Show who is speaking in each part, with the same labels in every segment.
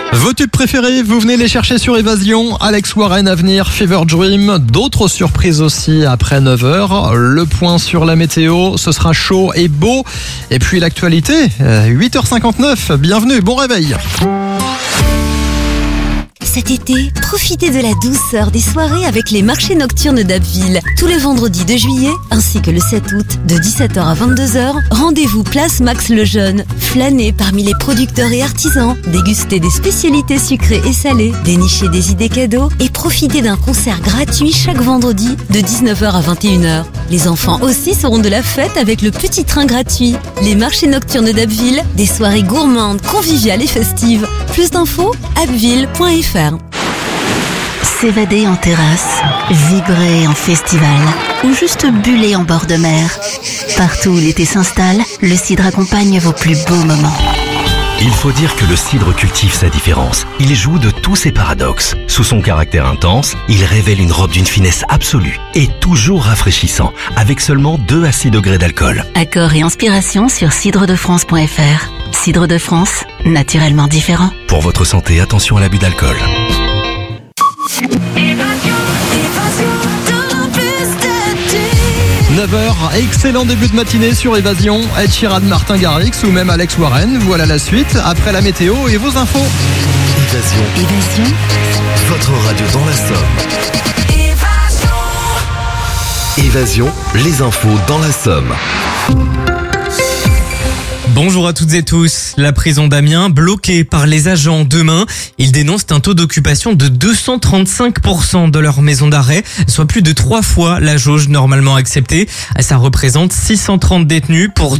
Speaker 1: Vos tubes préférés, vous venez les chercher sur Évasion. Alex Warren à venir, Fever Dream. D'autres surprises aussi après 9h. Le point sur la météo, ce sera chaud et beau. Et puis l'actualité, 8h59. Bienvenue, bon réveil.
Speaker 2: Cet été, profitez de la douceur des soirées avec les marchés nocturnes d'Abbeville. Tous les vendredis de juillet, ainsi que le 7 août, de 17h à 22h, rendez-vous place Max Lejeune. Flânez parmi les producteurs et artisans, dégustez des spécialités sucrées et salées, dénichez des idées cadeaux et profitez d'un concert gratuit chaque vendredi de 19h à 21h. Les enfants aussi seront de la fête avec le petit train gratuit. Les marchés nocturnes d'Abbeville, des soirées gourmandes, conviviales et festives. Plus d'infos, abbeville.fr.
Speaker 3: S'évader en terrasse, vibrer en festival ou juste buller en bord de mer. Partout où l'été s'installe, le cidre accompagne vos plus beaux moments.
Speaker 4: Il faut dire que le cidre cultive sa différence. Il joue de tous ses paradoxes. Sous son caractère intense, il révèle une robe d'une finesse absolue et toujours rafraîchissant, avec seulement 2 à 6 degrés d'alcool.
Speaker 3: Accords et inspiration sur cidredefrance.fr. Cidre de France, naturellement différent.
Speaker 4: Pour votre santé, attention à l'abus d'alcool.
Speaker 1: 9h, excellent début de matinée sur Évasion. Ed Sheeran, Martin Garrix ou même Alex Warren. Voilà la suite, après la météo et vos infos.
Speaker 4: Évasion. Votre radio dans la Somme. Évasion, les infos dans la Somme.
Speaker 5: Bonjour à toutes et tous. La prison d'Amiens bloquée par les agents demain. Ils dénoncent un taux d'occupation de 235% de leur maison d'arrêt, soit plus de 3 fois la jauge normalement acceptée. Ça représente 630 détenus pour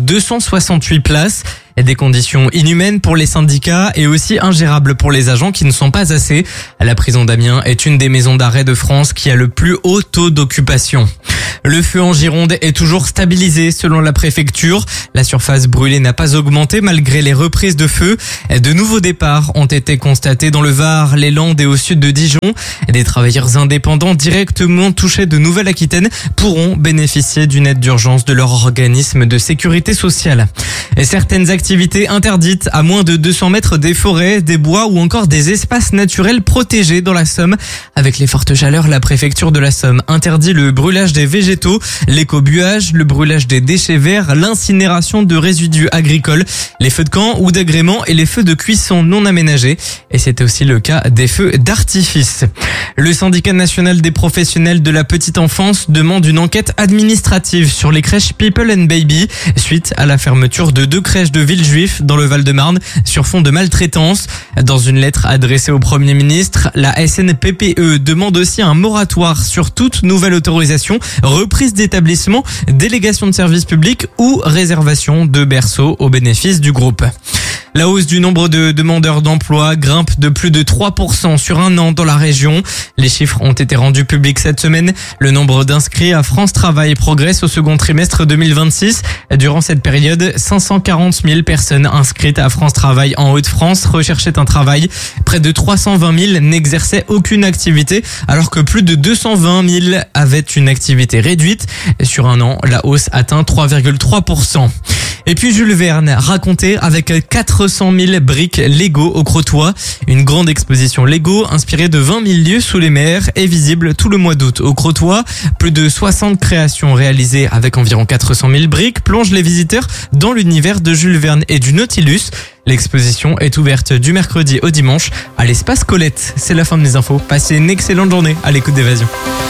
Speaker 5: 268 places. Des conditions inhumaines pour les syndicats et aussi ingérables pour les agents qui ne sont pas assez. La prison d'Amiens est une des maisons d'arrêt de France qui a le plus haut taux d'occupation. Le feu en Gironde est toujours stabilisé selon la préfecture. La surface brûlée n'a pas augmenté malgré les reprises de feu. De nouveaux départs ont été constatés dans le Var, les Landes et au sud de Dijon. Des travailleurs indépendants directement touchés de Nouvelle-Aquitaine pourront bénéficier d'une aide d'urgence de leur organisme de sécurité sociale. Et certaines activités interdites à moins de 200 mètres des forêts, des bois ou encore des espaces naturels protégés dans la Somme. Avec les fortes chaleurs, la préfecture de la Somme interdit le brûlage des végétaux, l'écobuage, le brûlage des déchets verts, l'incinération de résidus agricoles, les feux de camp ou d'agrément et les feux de cuisson non aménagés. Et c'était aussi le cas des feux d'artifice. Le syndicat national des professionnels de la petite enfance demande une enquête administrative sur les crèches People and Baby suite à la fermeture de 2 crèches de Villejuif dans le Val-de-Marne sur fond de maltraitance. Dans une lettre adressée au Premier ministre, la SNPPE demande aussi un moratoire sur toute nouvelle autorisation, reprise d'établissement, délégation de services publics ou réservation de berceaux au bénéfice du groupe. La hausse du nombre de demandeurs d'emploi grimpe de plus de 3% sur un an dans la région. Les chiffres ont été rendus publics cette semaine. Le nombre d'inscrits à France Travail progresse au second trimestre 2026. Durant cette période, 540 000 personnes inscrites à France Travail en Hauts-de-France recherchaient un travail. Près de 320 000 n'exerçaient aucune activité, alors que plus de 220 000 avaient une activité réduite. Sur un an, la hausse atteint 3,3%. Et puis Jules Verne, raconté avec 400 000 briques Lego au Crotoy. Une grande exposition Lego inspirée de 20 000 lieux sous les mers est visible tout le mois d'août au Crotoy. Plus de 60 créations réalisées avec environ 400 000 briques plongent les visiteurs dans l'univers de Jules Verne et du Nautilus. L'exposition est ouverte du mercredi au dimanche à l'espace Colette. C'est la fin de mes infos. Passez une excellente journée à l'écoute d'Évasion.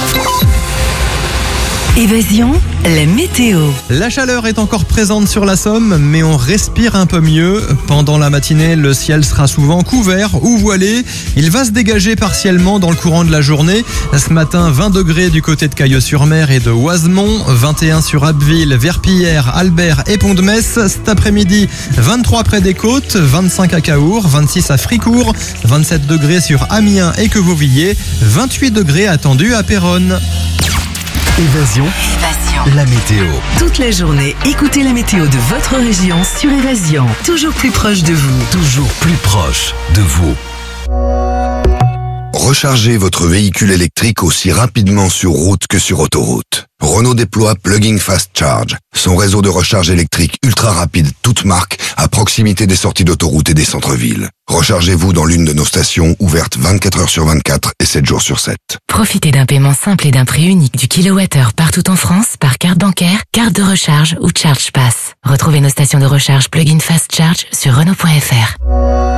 Speaker 3: Évasion, la météo.
Speaker 1: La chaleur est encore présente sur la Somme, mais on respire un peu mieux. Pendant la matinée, le ciel sera souvent couvert ou voilé. Il va se dégager partiellement dans le courant de la journée. Ce matin, 20 degrés du côté de Cailleux-sur-Mer et de Oisemont, 21 sur Abbeville, Verpillière, Albert et Pont-de-Metz. Cet après-midi, 23 près des côtes, 25 à Caours, 26 à Fricourt, 27 degrés sur Amiens et Quevilly, 28 degrés attendus à Péronne.
Speaker 4: Évasion, la météo.
Speaker 3: Toute la journée, écoutez la météo de votre région sur Évasion. Toujours plus proche de vous.
Speaker 4: Toujours plus proche de vous.
Speaker 6: Rechargez votre véhicule électrique aussi rapidement sur route que sur autoroute. Renault déploie Plug-in Fast Charge, son réseau de recharge électrique ultra rapide toute marque à proximité des sorties d'autoroute et des centres-villes. Rechargez-vous dans l'une de nos stations ouvertes 24 heures sur 24 et 7 jours sur 7.
Speaker 7: Profitez d'un paiement simple et d'un prix unique du kilowattheure partout en France par carte bancaire, carte de recharge ou Charge Pass. Retrouvez nos stations de recharge Plug-in Fast Charge sur Renault.fr.